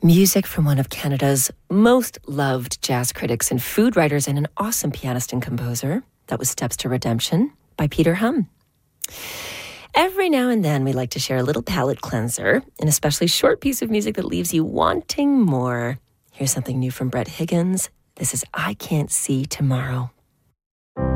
Music from one of Canada's most loved jazz critics and food writers and an awesome pianist and composer. That was Steps to Redemption by Peter Hum. Every now and then we like to share a little palate cleanser, an especially short piece of music that leaves you wanting more. Here's something new from Brett Higgins. This is I Can't See Tomorrow.